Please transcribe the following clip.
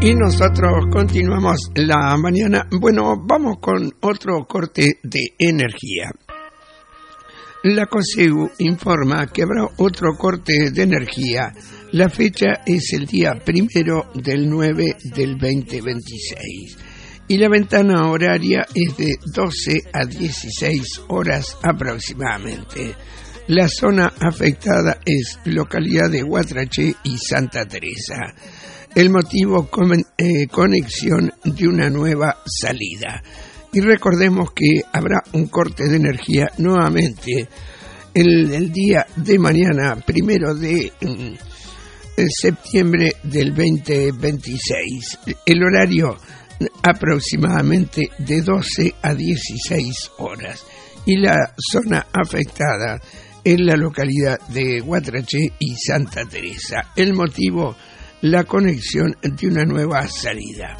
Y nosotros continuamos la mañana. Bueno, vamos con otro corte de energía. La COSEU informa que habrá otro corte de energía. La fecha es el día 1/9 del 2026. Y la ventana horaria es de 12 a 16 horas aproximadamente. La zona afectada es localidad de Guatraché y Santa Teresa. El motivo, conexión de una nueva salida. Y recordemos que habrá un corte de energía nuevamente el día de mañana, 1 de septiembre del 2026. El horario aproximadamente de 12 a 16 horas. Y la zona afectada es la localidad de Guatraché y Santa Teresa. El motivo, la conexión de una nueva salida.